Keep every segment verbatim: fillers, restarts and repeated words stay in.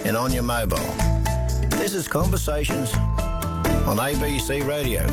and on your mobile. This is Conversations on A B C Radio.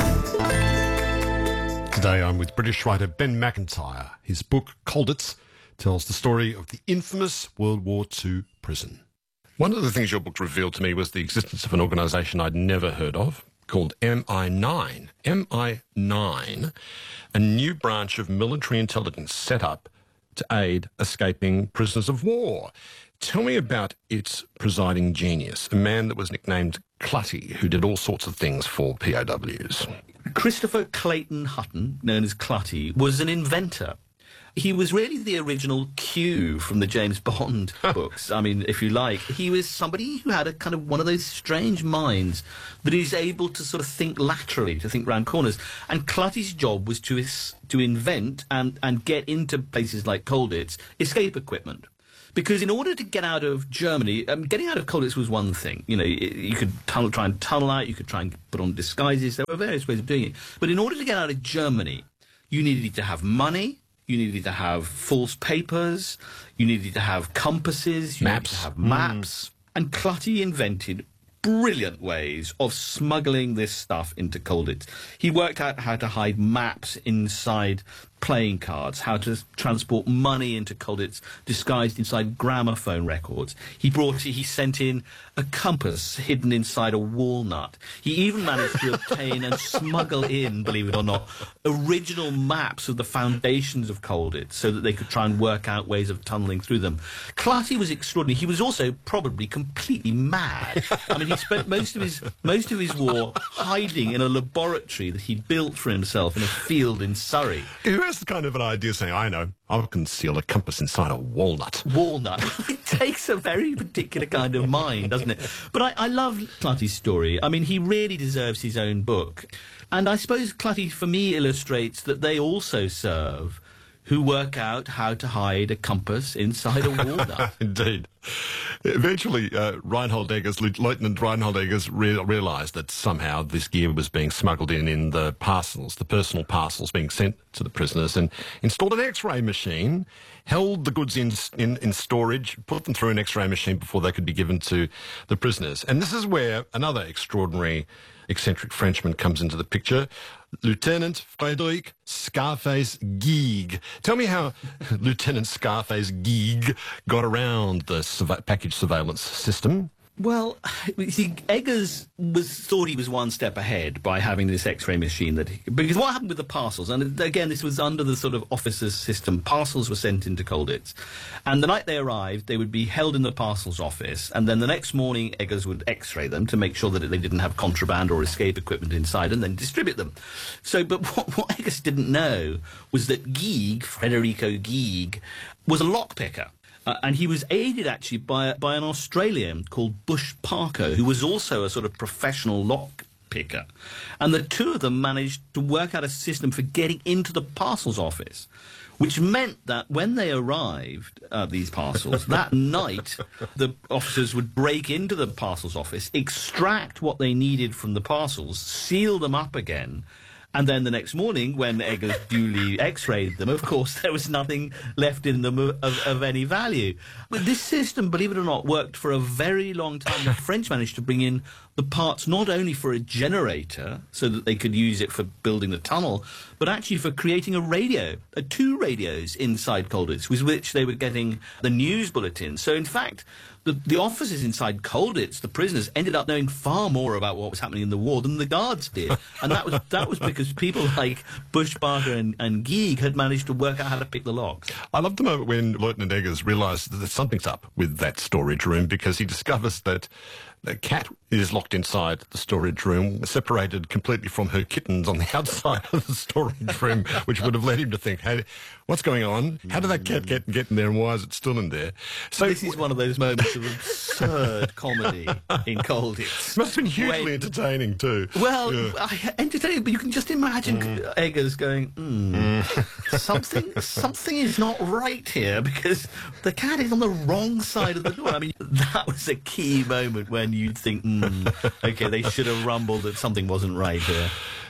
Today I'm with British writer Ben Macintyre. His book, Colditz, tells the story of the infamous World War Two prison. One of the things your book revealed to me was the existence of an organisation I'd never heard of called M I nine. M I nine, a new branch of military intelligence set up to aid escaping prisoners of war. Tell me about its presiding genius, a man that was nicknamed Clutty, who did all sorts of things for P O Ws. Christopher Clayton Hutton, known as Clutty, was an inventor. He was really the original Q from the James Bond books. I mean, if you like, he was somebody who had a kind of one of those strange minds that is able to sort of think laterally, to think round corners. And Clutty's job was to is, to invent and, and get into places like Colditz escape equipment. Because in order to get out of Germany, um, getting out of Colditz was one thing. You know, you, you could tunnel, try and tunnel out, you could try and put on disguises. There were various ways of doing it. But in order to get out of Germany, you needed to have money. You needed to have false papers, you needed to have compasses, you maps. needed to have maps. Mm. And Clutty invented brilliant ways of smuggling this stuff into Colditz. He worked out how to hide maps inside playing cards, how to transport money into Colditz disguised inside gramophone records. He brought, he sent in a compass hidden inside a walnut. He even managed to obtain and smuggle in, believe it or not, original maps of the foundations of Colditz so that they could try and work out ways of tunnelling through them. Clutty was extraordinary. He was also probably completely mad. I mean, he spent most of his most of his war hiding in a laboratory that he built for himself in a field in Surrey. Who has the kind of an idea saying, I know, I'll conceal a compass inside a walnut? Walnut. It takes a very particular kind of mind, doesn't it? But I, I love Clutty's story. I mean, he really deserves his own book. And I suppose Clutty, for me, illustrates that they also serve who work out how to hide a compass inside a walnut. Indeed. Eventually, uh, Reinhold Eggers, Lieutenant Reinhold Eggers, re- realised that somehow this gear was being smuggled in in the parcels, the personal parcels being sent to the prisoners, and installed an X-ray machine, held the goods in, in, in storage, put them through an X-ray machine before they could be given to the prisoners. And this is where another extraordinary eccentric Frenchman comes into the picture, Lieutenant Frédéric Scarface Guigues. Tell me how Lieutenant Scarface Guigues got around the surve- package surveillance system. Well, you see, Eggers was thought he was one step ahead by having this X-ray machine. That he, because what happened with the parcels, and again, this was under the sort of officers' system, parcels were sent into Colditz, and the night they arrived, they would be held in the parcels office, and then the next morning, Eggers would X-ray them to make sure that they didn't have contraband or escape equipment inside, and then distribute them. So, but what, what Eggers didn't know was that Guigues, Federico Guigues, was a lockpicker. Uh, and he was aided, actually, by, by an Australian called Bush Parker, who was also a sort of professional lock picker. And the two of them managed to work out a system for getting into the parcels office, which meant that when they arrived, uh, these parcels, that night, the officers would break into the parcels office, extract what they needed from the parcels, seal them up again, and then the next morning, when Eggers duly X-rayed them, of course, there was nothing left in them of, of, of any value. But this system, believe it or not, worked for a very long time. The French managed to bring in the parts not only for a generator, so that they could use it for building the tunnel, but actually for creating a radio, uh, two radios inside Colditz, with which they were getting the news bulletins. So, in fact, the, the officers inside Colditz, the prisoners, ended up knowing far more about what was happening in the war than the guards did. And that was that was because people like Bush Parker and, and Guigues had managed to work out how to pick the locks. I love the moment when Lieutenant Eggers realised that something's up with that storage room, because he discovers that the cat is locked inside the storage room, separated completely from her kittens on the outside of the storage room, which would have led him to think, hey, what's going on? How did that cat get, get in there, and why is it still in there? So this is one of those moments of absurd comedy in Colditz. Must have been hugely when, entertaining too. Well, yeah. I, entertaining, but you can just imagine mm. Eggers going, mm, mm. something, something is not right here, because the cat is on the wrong side of the door. I mean, that was a key moment when you'd think, mm, okay, they should have rumbled that something wasn't right here.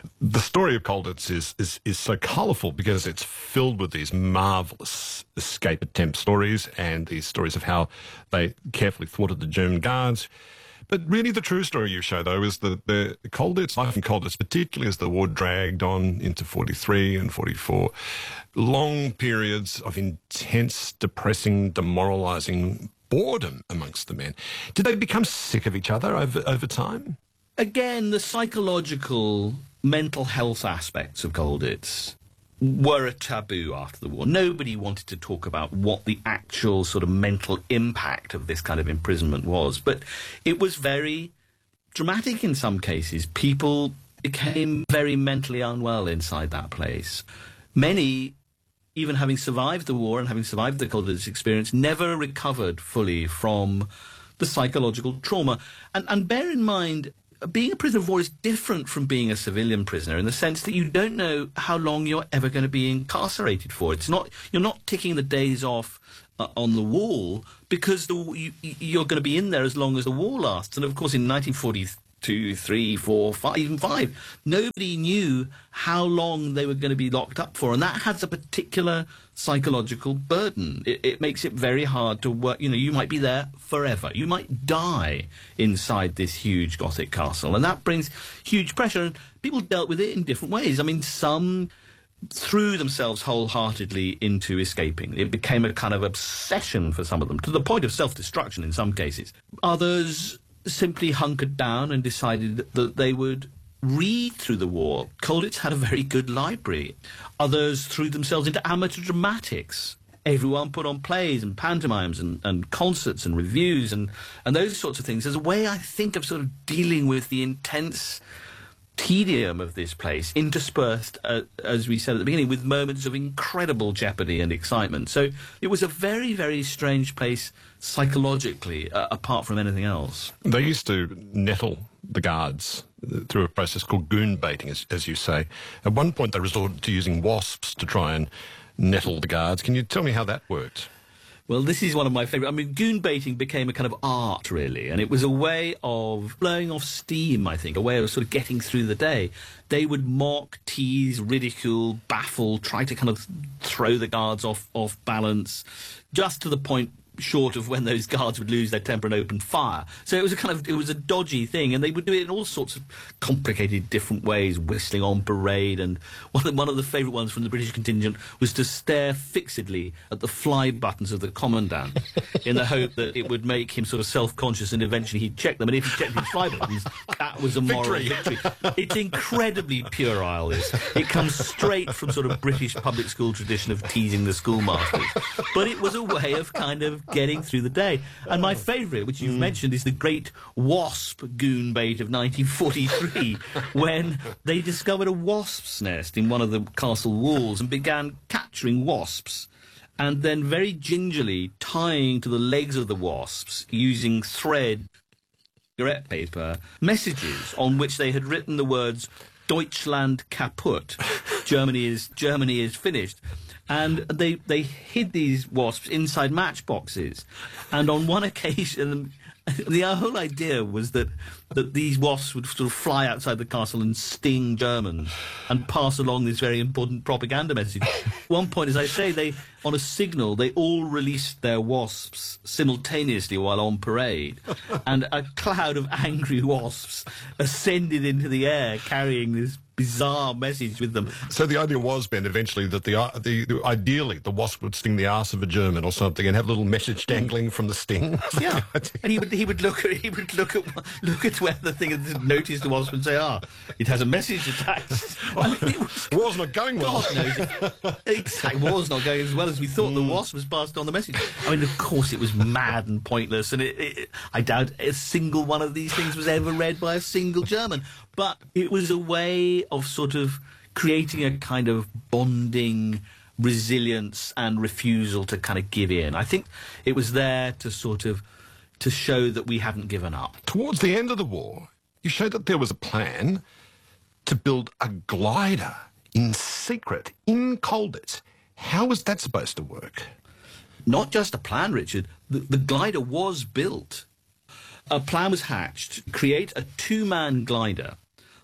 The story of Colditz is, is, is so colourful because it's filled with these marvellous escape attempt stories and these stories of how they carefully thwarted the German guards. But really the true story you show, though, is that the Colditz, life in Colditz, particularly as the war dragged on into forty-three and forty-four, long periods of intense, depressing, demoralising boredom amongst the men. Did they become sick of each other over, over time? Again, the psychological, mental health aspects of Colditz were a taboo after the war. Nobody wanted to talk about what the actual sort of mental impact of this kind of imprisonment was. But it was very dramatic in some cases. People became very mentally unwell inside that place. Many, even having survived the war and having survived the Colditz experience, never recovered fully from the psychological trauma. And, and bear in mind, being a prisoner of war is different from being a civilian prisoner in the sense that you don't know how long you're ever going to be incarcerated for. It's not, you're not ticking the days off uh, on the wall because the, you, you're going to be in there as long as the war lasts. And of course, in nineteen forty-two, three, four, five, even five, nobody knew how long they were going to be locked up for, and that has a particular psychological burden. It, it makes it very hard to work. You know, you might be there forever. You might die inside this huge Gothic castle, and that brings huge pressure, and people dealt with it in different ways. I mean, some threw themselves wholeheartedly into escaping. It became a kind of obsession for some of them, to the point of self-destruction in some cases. Others simply hunkered down and decided that they would read through the war. Colditz had a very good library. Others threw themselves into amateur dramatics. Everyone put on plays and pantomimes and, and concerts and reviews and, and those sorts of things as a way, I think, of sort of dealing with the intense tedium of this place, interspersed, uh, as we said at the beginning, with moments of incredible jeopardy and excitement. So it was a very, very strange place psychologically, uh, apart from anything else. They used to nettle the guards through a process called goon baiting, as, as you say. At one point they resorted to using wasps to try and nettle the guards. Can you tell me how that worked? Well, this is one of my favourite. I mean, goon baiting became a kind of art, really, and it was a way of blowing off steam, I think, a way of sort of getting through the day. They would mock, tease, ridicule, baffle, try to kind of throw the guards off, off balance, just to the point short of when those guards would lose their temper and open fire. So it was a kind of, it was a dodgy thing, and they would do it in all sorts of complicated different ways, whistling on parade, and one of, one of the favourite ones from the British contingent was to stare fixedly at the fly buttons of the commandant in the hope that it would make him sort of self-conscious and eventually he'd check them, and if he checked his fly buttons, that was a moral victory. victory. It's incredibly puerile, this. It comes straight from sort of British public school tradition of teasing the schoolmasters. But it was a way of kind of getting through the day. And my favourite, which you've mm. mentioned, is the great wasp goon bait of nineteen forty-three, when they discovered a wasp's nest in one of the castle walls and began capturing wasps, and then very gingerly tying to the legs of the wasps, using thread, cigarette paper, messages on which they had written the words Deutschland kaputt, Germany is Germany is finished. And they they hid these wasps inside matchboxes. And on one occasion, the whole idea was that, that these wasps would sort of fly outside the castle and sting Germans and pass along this very important propaganda message. At one point, as I say, they on a signal, they all released their wasps simultaneously while on parade. And a cloud of angry wasps ascended into the air carrying this bizarre message with them. So the idea was, Ben, eventually that the, uh, the, the ideally the wasp would sting the arse of a German or something and have a little message dangling from the sting. Yeah, and he would he would look at he would look at look at where the thing and notice the wasp and say, "Ah, it has a message attached." I mean, it was, war's not going well. God knows, exactly, war's not going as well as we thought. Mm. The wasp was passed on the message. I mean, of course, it was mad and pointless, and it, it, I doubt a single one of these things was ever read by a single German. But it was a way of sort of creating a kind of bonding resilience and refusal to kind of give in. I think it was there to sort of to show that we hadn't given up. Towards the end of the war, you showed that there was a plan to build a glider in secret in Colditz. How was that supposed to work? Not just a plan, Richard. The, the glider was built. A plan was hatched to create a two-man glider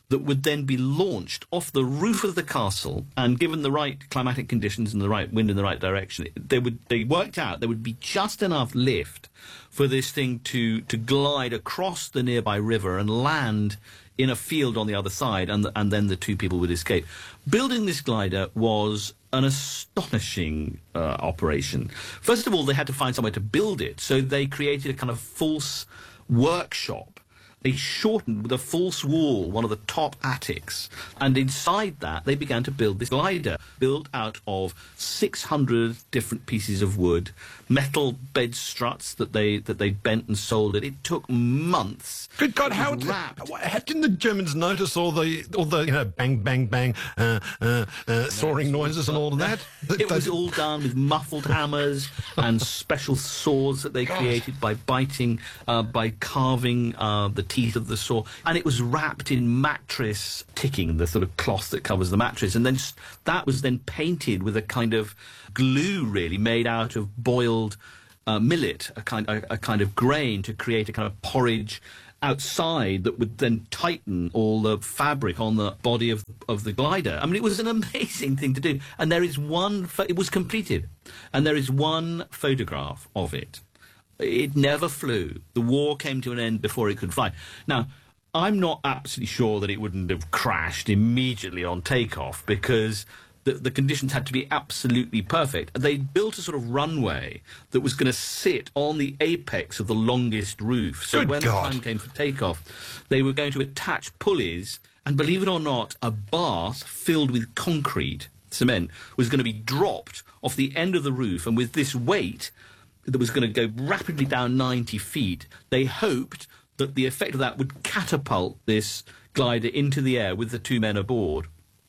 that would then be launched off the roof of the castle, and given the right climatic conditions and the right wind in the right direction, they would they worked out there would be just enough lift for this thing to to glide across the nearby river and land in a field on the other side, and the, and then the two people would escape. Building this glider was an astonishing uh, operation. First of all, they had to find somewhere to build it, so they created a kind of false workshop. They shortened with a false wall one of the top attics, and inside that they began to build this glider, built out of six hundred different pieces of wood, metal bed struts that they that they bent and soldered. It took months. Good God, It how, was did, wrapped. how didn't the Germans notice all the all the you know bang bang bang uh, uh, uh, soaring noises and all of that? It was all done with muffled hammers and special saws that they created by biting, uh, by carving uh, the teeth of the saw, and it was wrapped in mattress ticking, the sort of cloth that covers the mattress, and then s- that was then painted with a kind of glue, really, made out of boiled uh, millet, a kind a, a kind of grain, to create a kind of porridge outside that would then tighten all the fabric on the body of of the glider. I mean, it was an amazing thing to do, and there is one. Pho- it was completed, and there is one photograph of it. It never flew. The war came to an end before it could fly. Now, I'm not absolutely sure that it wouldn't have crashed immediately on takeoff, because the, the conditions had to be absolutely perfect. They built a sort of runway that was going to sit on the apex of the longest roof. So Good when God. the time came for takeoff, they were going to attach pulleys, and believe it or not, a bath filled with concrete, cement, was going to be dropped off the end of the roof, and with this weight that was going to go rapidly down ninety feet, they hoped that the effect of that would catapult this glider into the air with the two men aboard.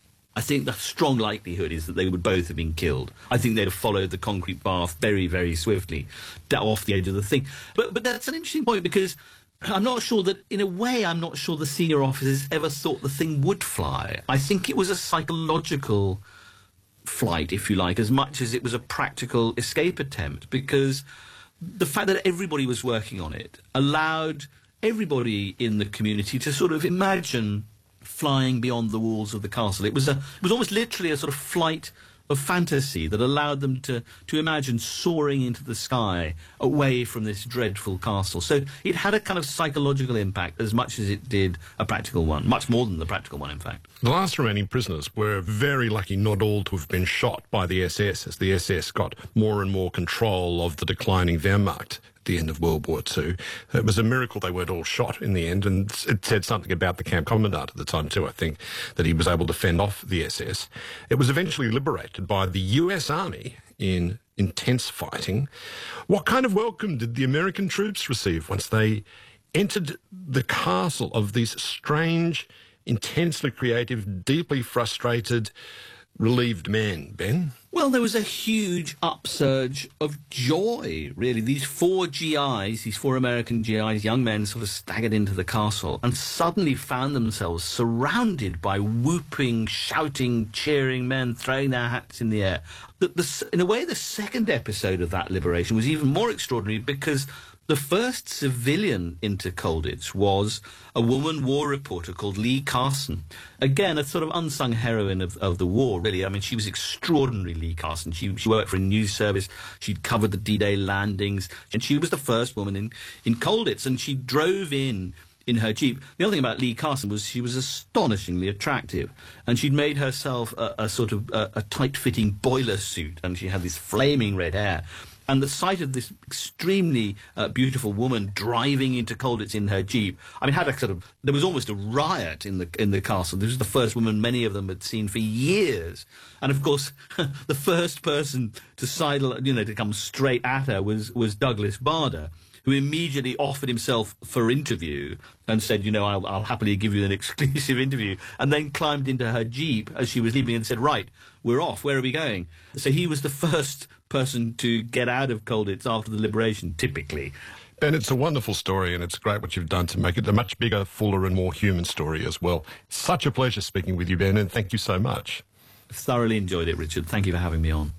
I think the strong likelihood is that they would both have been killed. I think they'd have followed the concrete bath very, very swiftly down off the edge of the thing. But, but that's an interesting point, because I'm not sure that, in a way, I'm not sure the senior officers ever thought the thing would fly. I think it was a psychological flight, if you like, as much as it was a practical escape attempt, because the fact that everybody was working on it allowed everybody in the community to sort of imagine flying beyond the walls of the castle. It was a, it was almost literally a sort of flight of fantasy that allowed them to, to imagine soaring into the sky away from this dreadful castle. So it had a kind of psychological impact as much as it did a practical one, much more than the practical one, in fact. The last remaining prisoners were very lucky not all to have been shot by the S S, as the S S got more and more control of the declining Wehrmacht at the end of World War Two. It was a miracle they weren't all shot in the end, and it said something about the camp commandant at the time too, I think, that he was able to fend off the S S. It was eventually liberated by the U S Army in intense fighting. What kind of welcome did the American troops receive once they entered the castle of these strange, intensely creative, deeply frustrated, relieved men, Ben? Well, there was a huge upsurge of joy, really. These four G Is, these four American G Is, young men, sort of staggered into the castle and suddenly found themselves surrounded by whooping, shouting, cheering men, throwing their hats in the air. The, the, in a way, the second episode of that liberation was even more extraordinary, because the first civilian into Colditz was a woman war reporter called Lee Carson. Again, a sort of unsung heroine of, of the war, really. I mean, she was extraordinary, Lee Carson. She, she worked for a news service. She'd covered the D-Day landings. And she was the first woman in, in Colditz. And she drove in in her Jeep. The other thing about Lee Carson was she was astonishingly attractive. And she'd made herself a, a sort of a, a tight-fitting boiler suit. And she had this flaming red hair. And the sight of this extremely uh, beautiful woman driving into Colditz in her Jeep, I mean, had a sort of, there was almost a riot in the in the castle. This was the first woman many of them had seen for years. And of course, the first person to sidle, you know, to come straight at her was, was Douglas Bader, who immediately offered himself for interview and said, you know, I'll, I'll happily give you an exclusive interview, and then climbed into her Jeep as she was leaving and said, right, we're off, where are we going? So he was the first person to get out of Colditz after the liberation, typically. Ben, it's a wonderful story, and it's great what you've done to make it a much bigger, fuller and more human story as well. Such a pleasure speaking with you, Ben, and thank you so much. Thoroughly enjoyed it, Richard. Thank you for having me on.